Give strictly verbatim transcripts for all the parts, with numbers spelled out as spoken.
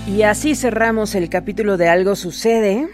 Y así cerramos el capítulo de Algo Sucede,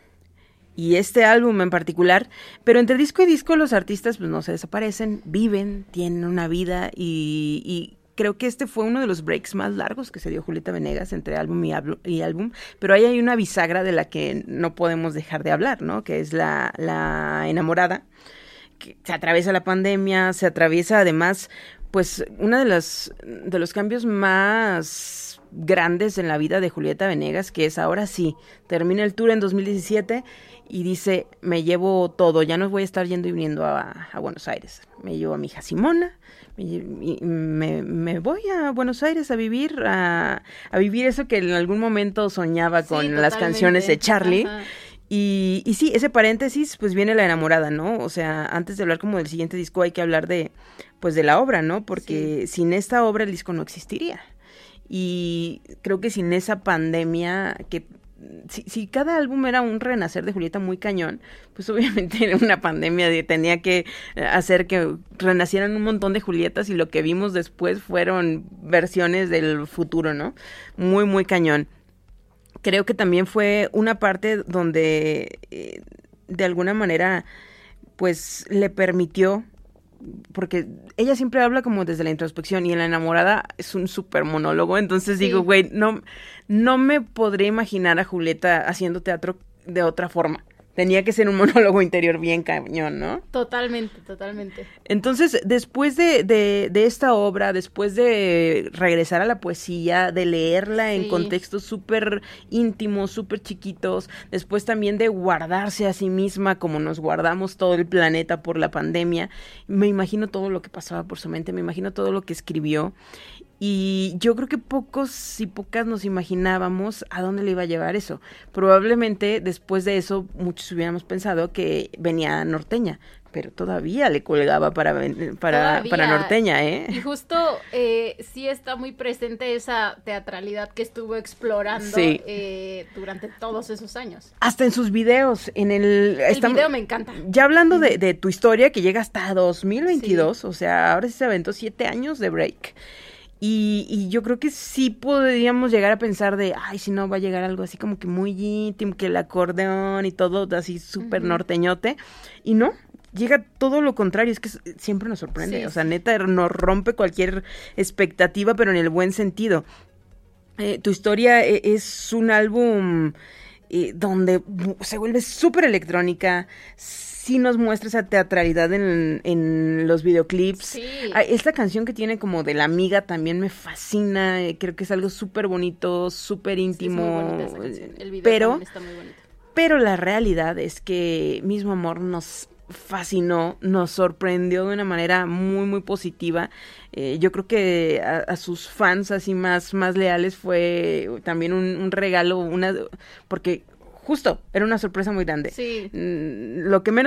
y este álbum en particular, pero entre disco y disco los artistas pues no se desaparecen, viven, tienen una vida, y, y creo que este fue uno de los breaks más largos que se dio Julieta Venegas entre álbum y, y álbum, pero ahí hay una bisagra de la que no podemos dejar de hablar, ¿no? Que es la, la enamorada, que se atraviesa la pandemia, se atraviesa además, pues, uno de los, de los cambios más grandes en la vida de Julieta Venegas, que es ahora sí, termina el tour en dos mil diecisiete y dice, me llevo todo, ya no voy a estar yendo y viniendo a, a Buenos Aires, me llevo a mi hija Simona, me, me, me voy a Buenos Aires a vivir, a, a vivir eso que en algún momento soñaba con sí, las canciones de Charlie. Ajá. Y, y sí, ese paréntesis, pues viene la enamorada, ¿no? O sea, antes de hablar como del siguiente disco hay que hablar de, pues de la obra, ¿no? Porque sí. Sin esta obra el disco no existiría. Y creo que sin esa pandemia, que si, si cada álbum era un renacer de Julieta muy cañón, pues obviamente era una pandemia de, tenía que hacer que renacieran un montón de Julietas, y lo que vimos después fueron versiones del futuro, ¿no? Muy, muy cañón. Creo que también fue una parte donde eh, de alguna manera pues le permitió, porque ella siempre habla como desde la introspección, y en La enamorada es un súper monólogo, entonces sí. digo, güey, no, no me podría imaginar a Julieta haciendo teatro de otra forma. Tenía que ser un monólogo interior bien cañón, ¿no? Totalmente, totalmente. Entonces, después de, de, de esta obra, después de regresar a la poesía, de leerla sí. en contextos súper íntimos, súper chiquitos, después también de guardarse a sí misma como nos guardamos todo el planeta por la pandemia, me imagino todo lo que pasaba por su mente, me imagino todo lo que escribió. Y yo creo que pocos y pocas nos imaginábamos a dónde le iba a llevar eso. Probablemente después de eso muchos hubiéramos pensado que venía norteña, pero todavía le colgaba para para, para norteña, ¿eh? Y justo eh, sí está muy presente esa teatralidad que estuvo explorando sí. eh, durante todos esos años. Hasta en sus videos, en el... El estamos, video me encanta. Ya hablando de, de tu historia, que llega hasta dos mil veintidós, sí. o sea, ahora sí se aventó siete años de break. Y, y yo creo que sí podríamos llegar a pensar de, ay, si no, va a llegar algo así como que muy íntimo, que el acordeón y todo así súper uh-huh. norteñote, y no, llega todo lo contrario, es que siempre nos sorprende, sí, o sea, sí. neta, nos rompe cualquier expectativa, pero en el buen sentido. Eh, tu historia es un álbum eh, donde se vuelve súper electrónica, sí nos muestra esa teatralidad en, en los videoclips. Sí. Esta canción que tiene como de la amiga también me fascina, creo que es algo súper bonito, súper íntimo. Sí, es muy bonita esa canción. El video pero, también está muy bonito. Pero la realidad es que Mismo Amor nos fascinó, nos sorprendió de una manera muy, muy positiva. Eh, yo creo que a, a sus fans así más, más leales fue también un, un regalo, una porque justo era una sorpresa muy grande. Sí. Lo que menos